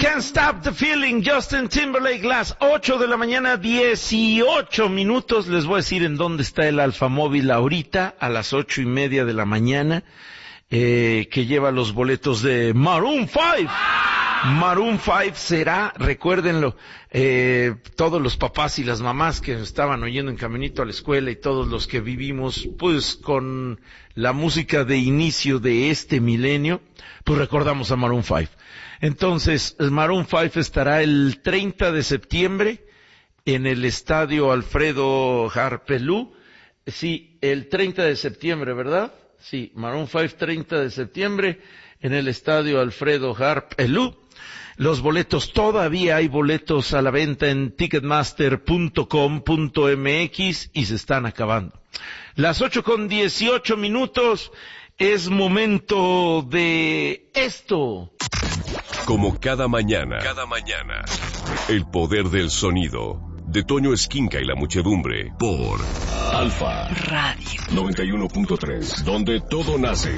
Can't Stop the Feeling, Justin Timberlake, las 8 de la mañana, 18 minutos. Les voy a decir en dónde está el Alfamóvil ahorita, a las 8:30 de la mañana, que lleva los boletos de Maroon 5. Maroon 5 será, recuérdenlo, todos los papás y las mamás que estaban oyendo en caminito a la escuela y todos los que vivimos, pues, con la música de inicio de este milenio, pues recordamos a Maroon 5. Entonces, Maroon 5 estará el 30 de septiembre en el estadio Alfredo Harpelú. Sí, el 30 de septiembre, ¿verdad? Sí, Maroon 5, 30 de septiembre en el estadio Alfredo Harpelú. Los boletos, todavía hay boletos a la venta en ticketmaster.com.mx y se están acabando. Las 8:18 minutos, es momento de esto. Como cada mañana, el poder del sonido, de Toño Esquinca y la muchedumbre, por Alfa Radio 91.3, donde todo nace.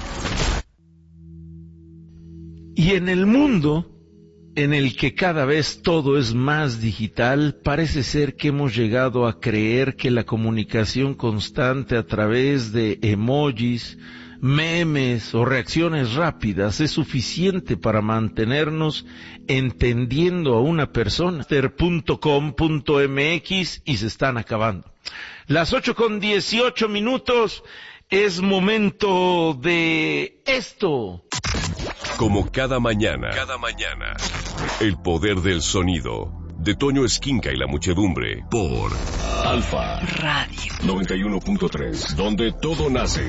Y en el mundo en el que cada vez todo es más digital, parece ser que hemos llegado a creer que la comunicación constante a través de emojis, memes o reacciones rápidas es suficiente para mantenernos entendiendo a una persona. .com.mx y se están acabando. Las 8:18 minutos, es momento de esto. Como cada mañana, el poder del sonido, de Toño Esquinca y la muchedumbre, por Alfa Radio 91.3, donde todo nace.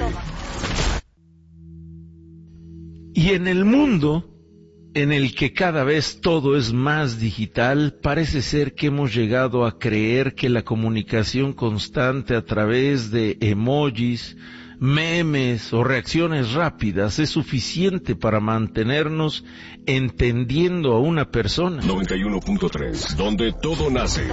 Y en el mundo en el que cada vez todo es más digital, parece ser que hemos llegado a creer que la comunicación constante a través de emojis, memes o reacciones rápidas es suficiente para mantenernos entendiendo a una persona. 91.3, donde todo nace.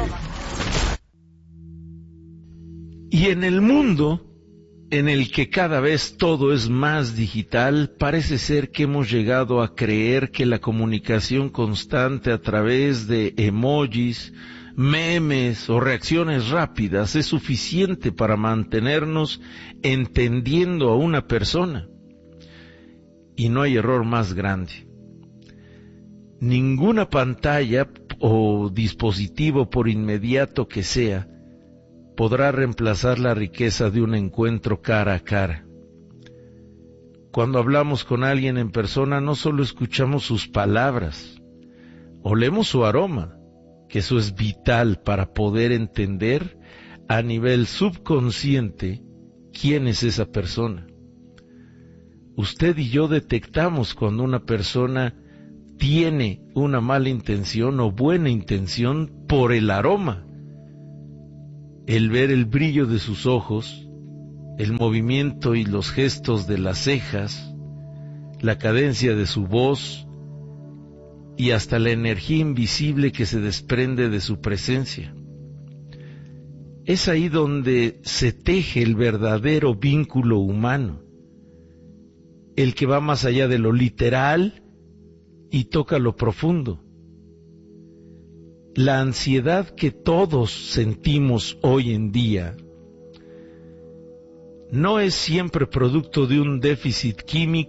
Y en el mundo en el que cada vez todo es más digital, parece ser que hemos llegado a creer que la comunicación constante a través de emojis, memes o reacciones rápidas es suficiente para mantenernos entendiendo a una persona. Y no hay error más grande. Ninguna pantalla o dispositivo, por inmediato que sea, podrá reemplazar la riqueza de un encuentro cara a cara. Cuando hablamos con alguien en persona, no solo escuchamos sus palabras, olemos su aroma, que eso es vital para poder entender a nivel subconsciente quién es esa persona. Usted y yo detectamos cuando una persona tiene una mala intención o buena intención por el aroma. El ver el brillo de sus ojos, el movimiento y los gestos de las cejas, la cadencia de su voz y hasta la energía invisible que se desprende de su presencia. Es ahí donde se teje el verdadero vínculo humano, el que va más allá de lo literal y toca lo profundo. La ansiedad que todos sentimos hoy en día no es siempre producto de un déficit químico